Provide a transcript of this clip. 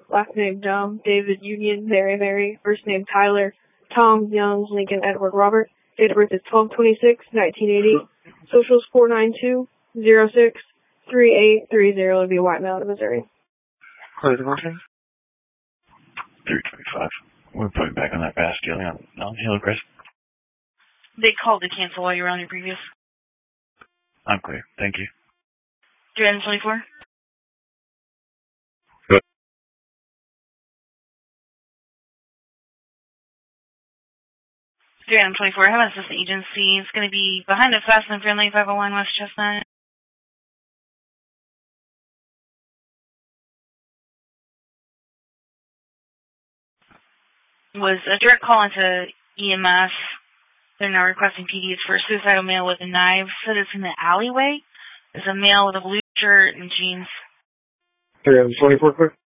last name Dumb, David Union, Mary, first name Tyler, Tom Young, Lincoln Edward Robert. Date of birth is 12/26/1980. Social is 492-06-3830. It'll be White Mountain, Missouri. Close the motion. 325. We're putting back on that Bastille on Hillcrest. They called to cancel while you were on your previous. I'm clear. Thank you. 324? Good. 324. I have an assistant agency. It's going to be behind us, fast and friendly, 501 West Chestnut. Was a direct call into EMS. They're now requesting PDs for a suicidal male with a knife. Said it's in the alleyway. There's a male with a blue shirt and jeans. 324, quick.